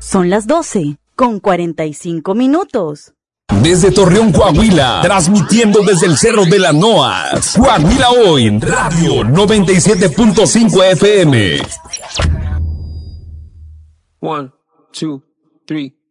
Son las 12:45. Desde Torreón, Coahuila, transmitiendo desde el Cerro de la Noas, Coahuila Hoy, Radio 97.5 FM. 1, 2, 3